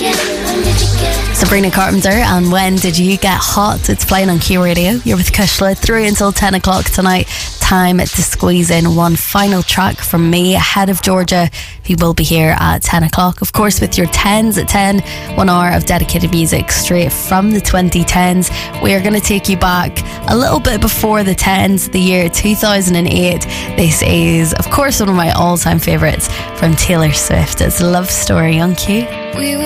Sabrina Carpenter and When Did You Get Hot? It's playing on Q Radio. You're with Kushla through until 10 o'clock tonight. Time to squeeze in one final track from me ahead of Georgia, who will be here at 10 o'clock. Of course, with your 10s at 10, 1 hour of dedicated music straight from the 2010s. We are going to take you back a little bit before the 10s, the year 2008. This is, of course, one of my all-time favourites from Taylor Swift. It's Love Story on Q.